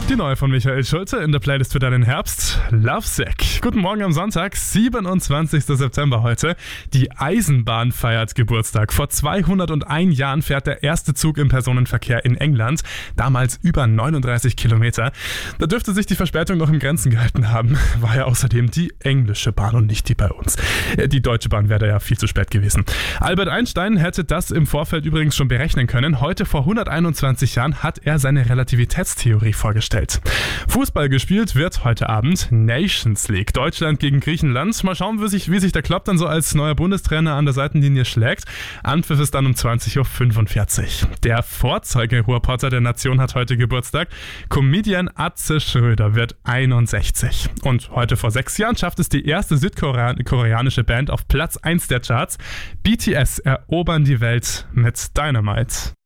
Die neue von Michael Schulte in der Playlist für deinen Herbst, Lovesick. Guten Morgen am Sonntag, 27. September heute. Die Eisenbahn feiert Geburtstag. Vor 201 Jahren fährt der erste Zug im Personenverkehr in England. Damals über 39 Kilometer. Da dürfte sich die Verspätung noch in Grenzen gehalten haben. War ja außerdem die englische Bahn und nicht die bei uns. Die Deutsche Bahn wäre da ja viel zu spät gewesen. Albert Einstein hätte das im Vorfeld übrigens schon berechnen können. Heute vor 121 Jahren hat er seine Relativitätstheorie vorgestellt. Fußball gespielt wird heute Abend Nations League. Deutschland gegen Griechenland. Mal schauen, wie sich der Klopp dann so als neuer Bundestrainer an der Seitenlinie schlägt. Anpfiff ist dann um 20.45 Uhr. Der Vorzeigereporter der Nation hat heute Geburtstag. Comedian Atze Schröder wird 61. Und heute vor 6 Jahren schafft es die erste südkoreanische Band auf Platz 1 der Charts. BTS erobern die Welt mit Dynamite.